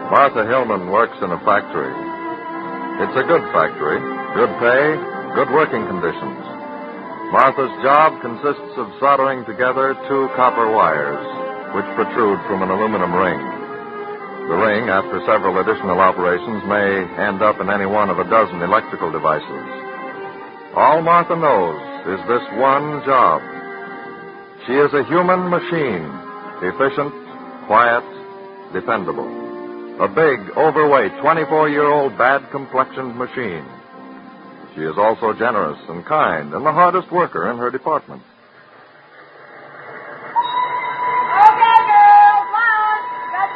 Martha Hillman works in a factory. It's a good factory, good pay, good working conditions. Martha's job consists of soldering together two copper wires, which protrude from an aluminum ring. The ring, after several additional operations, may end up in any one of a dozen electrical devices. All Martha knows is this one job. She is a human machine, efficient, quiet, dependable. A big, overweight, 24-year-old, bad-complexioned machine. She is also generous and kind and the hardest worker in her department. Okay, girls, one. That's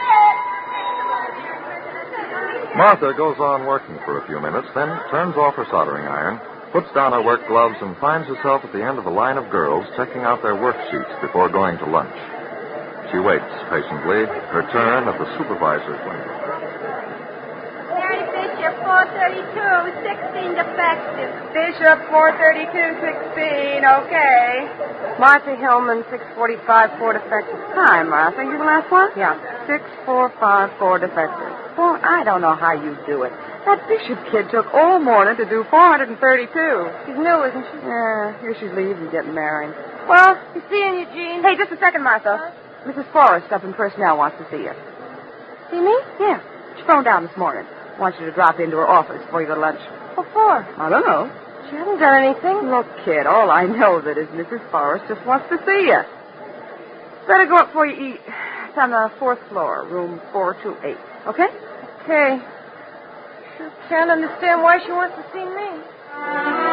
it. Martha goes on working for a few minutes, then turns off her soldering iron, puts down her work gloves, and finds herself at the end of a line of girls checking out their worksheets before going to lunch. She waits patiently, her turn at the supervisor's window. Mary Bishop, 432, 16 defective. Bishop, 432-16, okay. Martha Hillman, 645, 4 defective. Hi, Martha. You the last one? Yeah. 645, 4 defective. Well, I don't know how you do it. That Bishop kid took all morning to do 432. She's new, isn't she? Yeah, here she's leaving, getting married. Well, you seeing Eugene? Hey, just a second, Martha. Mrs. Forrest up in personnel wants to see you. See me? Yeah. She phoned down this morning. Wants you to drop into her office before you go to lunch. What for? I don't know. She hasn't done anything. Look, kid, all I know that is Mrs. Forrest just wants to see you. Better go up before you eat. It's on the 4th floor, room 428. Okay? Okay. Sure can't understand why she wants to see me.